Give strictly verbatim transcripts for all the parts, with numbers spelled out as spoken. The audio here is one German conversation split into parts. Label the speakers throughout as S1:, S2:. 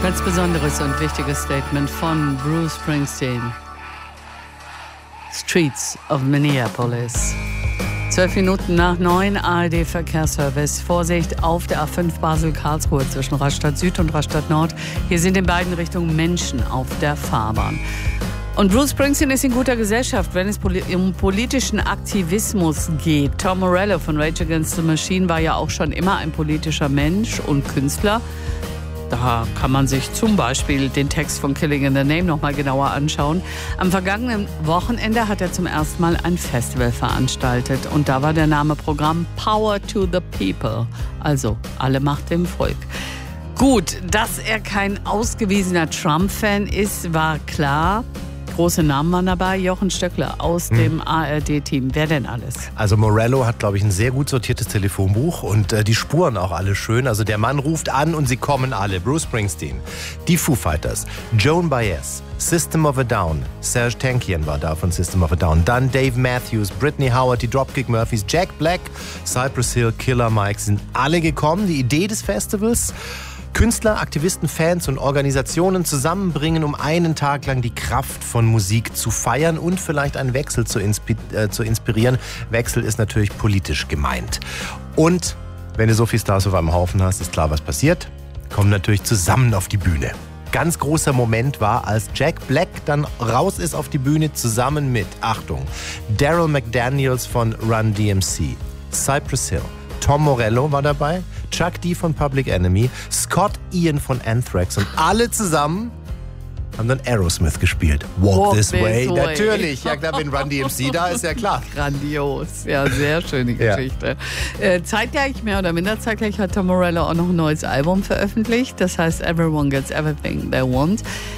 S1: Ganz besonderes und wichtiges Statement von Bruce Springsteen. Streets of Minneapolis. Zwölf Minuten nach neun, A R D-Verkehrsservice. Vorsicht auf der A fünf Basel-Karlsruhe zwischen Rastatt Süd und Rastatt Nord. Hier sind in beiden Richtungen Menschen auf der Fahrbahn. Und Bruce Springsteen ist in guter Gesellschaft, wenn es um politischen Aktivismus geht. Tom Morello von Rage Against the Machine war ja auch schon immer ein politischer Mensch und Künstler. Da kann man sich zum Beispiel den Text von Killing in the Name noch mal genauer anschauen. Am vergangenen Wochenende hat er zum ersten Mal ein Festival veranstaltet. Und da war der Name Programm Power to the People. Also alle Macht dem Volk. Gut, dass er kein ausgewiesener Trump-Fan ist, war klar. Große Namen waren dabei. Jochen Stöckler aus hm. dem A R D-Team. Wer denn alles?
S2: Also Morello hat, glaube ich, ein sehr gut sortiertes Telefonbuch und äh, die Spuren auch alle schön. Also der Mann ruft an und sie kommen alle. Bruce Springsteen, die Foo Fighters, Joan Baez, System of a Down, Serj Tankian war da von System of a Down, dann Dave Matthews, Brittany Howard, die Dropkick Murphys, Jack Black, Cypress Hill, Killer Mike sind alle gekommen. Die Idee des Festivals: Künstler, Aktivisten, Fans und Organisationen zusammenbringen, um einen Tag lang die Kraft von Musik zu feiern und vielleicht einen Wechsel zu, inspi- äh, zu inspirieren. Wechsel ist natürlich politisch gemeint. Und wenn du so viele Stars auf einem Haufen hast, ist klar, was passiert. Kommen natürlich zusammen auf die Bühne. Ganz großer Moment war, als Jack Black dann raus ist auf die Bühne, zusammen mit, Achtung, Daryl McDaniels von Run D M C, Cypress Hill, Tom Morello war dabei, Chuck D von Public Enemy, Scott Ian von Anthrax und alle zusammen haben dann Aerosmith gespielt. Walk, Walk this, this way. way. Natürlich, ja klar, wenn Run D M C da ist, ja klar.
S1: Grandios, ja, sehr schöne Geschichte. Ja. Äh, zeitgleich, mehr oder minder zeitgleich, hat Tom Morello auch noch ein neues Album veröffentlicht. Das heißt Everyone Gets Everything They Want.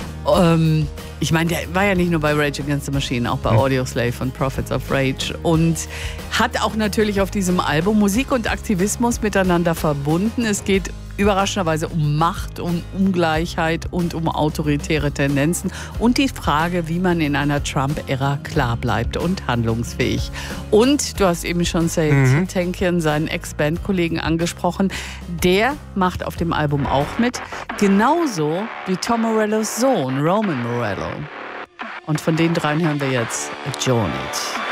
S1: Ähm, ich meine, der war ja nicht nur bei Rage Against the Machine, auch bei hm. Audioslave und Prophets of Rage und hat auch natürlich auf diesem Album Musik und Aktivismus miteinander verbunden. Es geht überraschenderweise um Macht, um Ungleichheit und um autoritäre Tendenzen und die Frage, wie man in einer Trump-Ära klar bleibt und handlungsfähig. Und du hast eben schon Serj mhm. Tankian, seinen Ex-Band-Kollegen, angesprochen. Der macht auf dem Album auch mit, genauso wie Tom Morellos Sohn Roman Morello. Und von den dreien hören wir jetzt Joan It.